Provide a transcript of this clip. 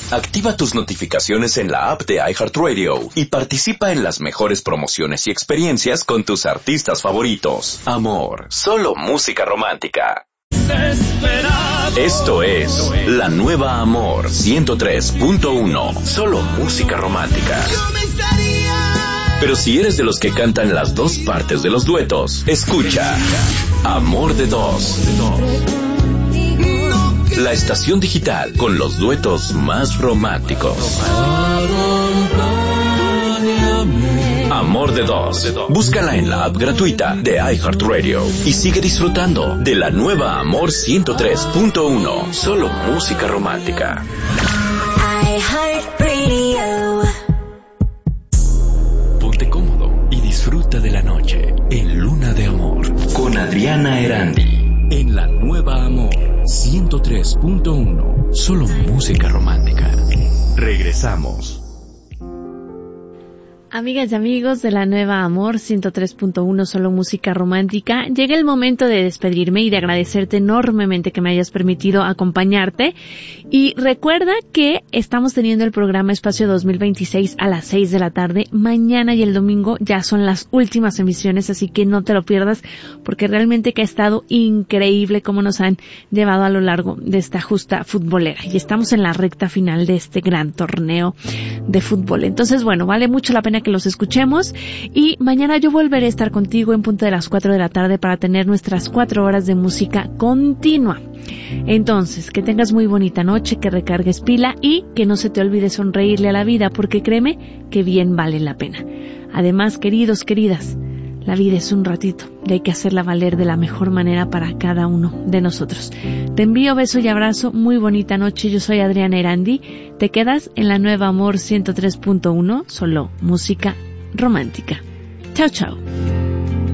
Activa tus notificaciones en la app de iHeartRadio y participa en las mejores promociones y experiencias con tus artistas favoritos. Amor, solo música romántica. Esto es La Nueva Amor 103.1, solo música romántica. Pero si eres de los que cantan las dos partes de los duetos, escucha Amor de Dos. La estación digital con los duetos más románticos. Amor de Dos. Búscala en la app gratuita de iHeartRadio y sigue disfrutando de La Nueva Amor 103.1, solo música romántica. iHeartRadio. Ponte cómodo y disfruta de la noche en Luna de Amor con Adriana Erandi en La Nueva Amor 103.1, solo música romántica. Regresamos. Amigas y amigos de La Nueva Amor 103.1, solo música romántica, llega el momento de despedirme y de agradecerte enormemente que me hayas permitido acompañarte. Y recuerda que estamos teniendo el programa Espacio 2026 a las 6 de la tarde. Mañana y el domingo ya son las últimas emisiones, así que no te lo pierdas, porque realmente que ha estado increíble cómo nos han llevado a lo largo de esta justa futbolera. Y estamos en la recta final de este gran torneo de fútbol. Entonces, bueno, vale mucho la pena que los escuchemos, y mañana yo volveré a estar contigo en punto de las 4 de la tarde para tener nuestras 4 horas de música continua. Entonces, que tengas muy bonita noche, que recargues pila y que no se te olvide sonreírle a la vida, porque créeme que bien vale la pena. Además, queridos, queridas, la vida es un ratito y hay que hacerla valer de la mejor manera para cada uno de nosotros. Te envío beso y abrazo, muy bonita noche. Yo soy Adriana Erandi. Te quedas en La Nueva Amor 103.1, solo música romántica. Chao, chao.